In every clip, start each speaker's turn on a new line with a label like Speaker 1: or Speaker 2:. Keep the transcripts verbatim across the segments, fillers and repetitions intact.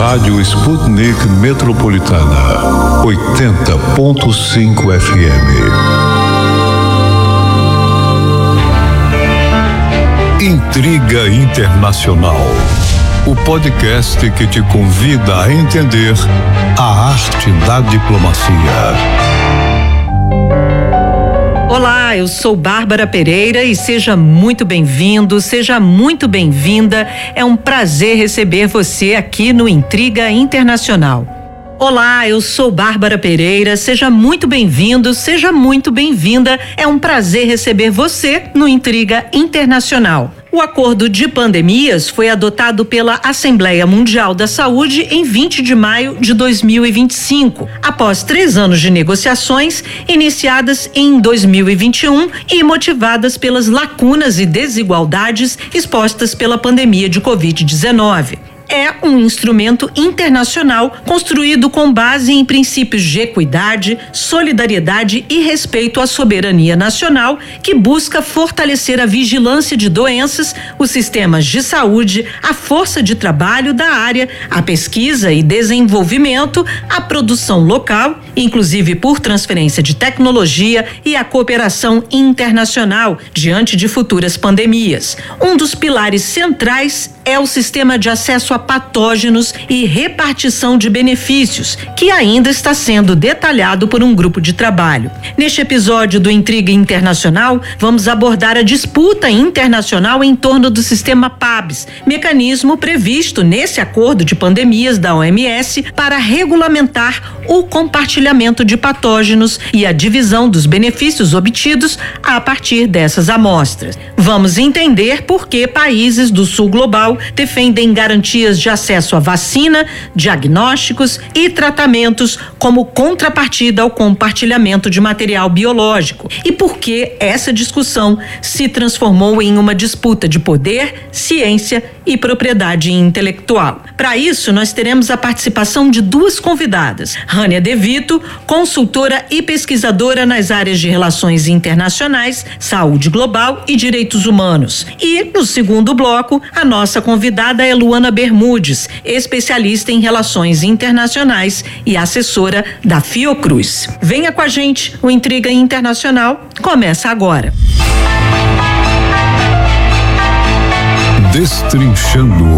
Speaker 1: Rádio Sputnik Metropolitana, oitenta ponto cinco F M. Intriga Internacional, o podcast que te convida a entender a arte da diplomacia.
Speaker 2: Olá, eu sou Bárbara Pereira e seja muito bem-vindo, seja muito bem-vinda. É um prazer receber você aqui no Intriga Internacional. Olá, eu sou Bárbara Pereira, seja muito bem-vindo, seja muito bem-vinda. É um prazer receber você no Intriga Internacional. O acordo de pandemias foi adotado pela Assembleia Mundial da Saúde em vinte de maio de dois mil e vinte e cinco, após três anos de negociações iniciadas em dois mil e vinte e um e motivadas pelas lacunas e desigualdades expostas pela pandemia de covid dezenove. É um instrumento internacional construído com base em princípios de equidade, solidariedade e respeito à soberania nacional, que busca fortalecer a vigilância de doenças, os sistemas de saúde, a força de trabalho da área, a pesquisa e desenvolvimento, a produção local, inclusive por transferência de tecnologia, e a cooperação internacional diante de futuras pandemias. Um dos pilares centrais é o sistema de acesso a patógenos e repartição de benefícios, que ainda está sendo detalhado por um grupo de trabalho. Neste episódio do Intriga Internacional, vamos abordar a disputa internacional em torno do sistema P A B S, mecanismo previsto nesse acordo de pandemias da O M S para regulamentar o compartilhamento de patógenos e a divisão dos benefícios obtidos a partir dessas amostras. Vamos entender por que países do sul global defendem garantias de acesso à vacina, diagnósticos e tratamentos como contrapartida ao compartilhamento de material biológico e por que essa discussão se transformou em uma disputa de poder, ciência e propriedade intelectual. Para isso, nós teremos a participação de duas convidadas: Rania De Vito, consultora e pesquisadora nas áreas de relações internacionais, saúde global e direitos humanos. E, no segundo bloco, a nossa convidada é Luana Bermudes, especialista em relações internacionais e assessora da Fiocruz. Venha com a gente, o Intriga Internacional começa agora.
Speaker 1: Destrinchando.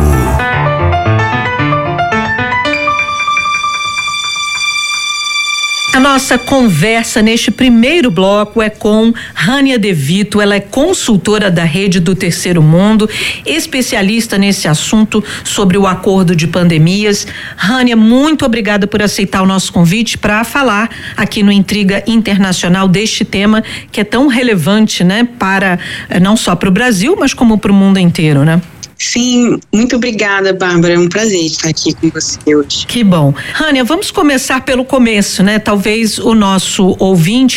Speaker 2: A nossa conversa neste primeiro bloco é com Rania De Vito. Ela é consultora da Rede do Terceiro Mundo, especialista nesse assunto sobre o acordo de pandemias. Rania, muito obrigada por aceitar o nosso convite para falar aqui no Intriga Internacional deste tema que é tão relevante, né, para não só para o Brasil, mas como para o mundo inteiro, né?
Speaker 3: Sim, muito obrigada, Bárbara. É um prazer estar aqui com você hoje.
Speaker 2: Que bom. Rania, vamos começar pelo começo, né? Talvez o nosso ouvinte